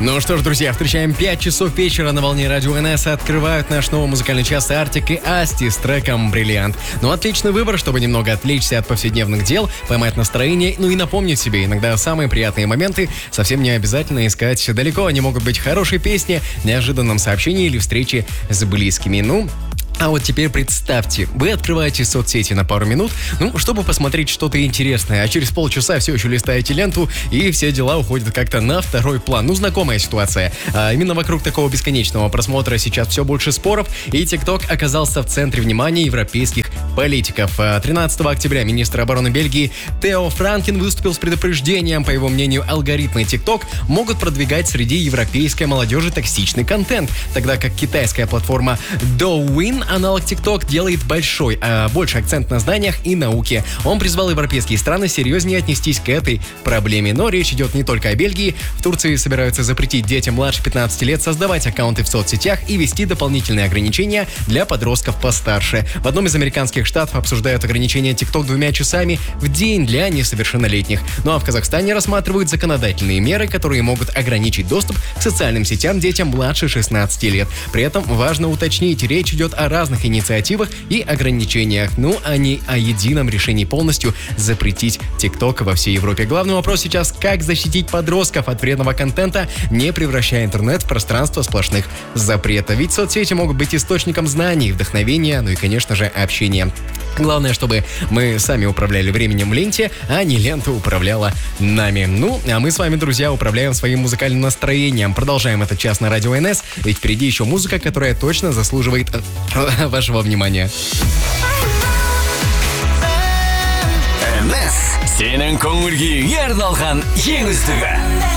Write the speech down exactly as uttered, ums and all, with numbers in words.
Ну что ж, друзья, встречаем пять часов вечера на волне Радио эн эс. Открывают наш новый музыкальный час Артик и Асти с треком «Бриллиант». Ну, отличный выбор, чтобы немного отвлечься от повседневных дел, поймать настроение, ну и напомнить себе, иногда самые приятные моменты совсем не обязательно искать далеко. Они могут быть хорошие песни, неожиданном сообщении или встрече с близкими. Ну, а вот теперь представьте, вы открываете соцсети на пару минут, ну, чтобы посмотреть что-то интересное, а через полчаса все еще листаете ленту, и все дела уходят как-то на второй план. Ну, знакомая ситуация. А именно вокруг такого бесконечного просмотра сейчас все больше споров, и ТикТок оказался в центре внимания европейских политиков. тринадцатого октября министр обороны Бельгии Тео Франкен выступил с предупреждением. По его мнению, алгоритмы ТикТок могут продвигать среди европейской молодежи токсичный контент, тогда как китайская платформа Douyin, аналог TikTok, делает большой, а больше акцент на знаниях и науке. Он призвал европейские страны серьезнее отнестись к этой проблеме. Но речь идет не только о Бельгии. В Турции собираются запретить детям младше пятнадцати лет создавать аккаунты в соцсетях и ввести дополнительные ограничения для подростков постарше. В одном из американских штатов обсуждают ограничение TikTok двумя часами в день для несовершеннолетних. Ну а в Казахстане рассматривают законодательные меры, которые могут ограничить доступ к социальным сетям детям младше шестнадцати лет. При этом важно уточнить, речь идет о разных инициативах и ограничениях, ну а не о едином решении полностью запретить TikTok во всей Европе. Главный вопрос сейчас, как защитить подростков от вредного контента, не превращая интернет в пространство сплошных запретов. Ведь соцсети могут быть источником знаний, вдохновения, ну и, конечно же, общения. Главное, чтобы мы сами управляли временем в ленте, а не лента управляла нами. Ну, а мы с вами, друзья, управляем своим музыкальным настроением. Продолжаем этот час на Радио эн эс, ведь впереди еще музыка, которая точно заслуживает э, вашего внимания. эн эс сенің көңілге ер далған ең үздігі.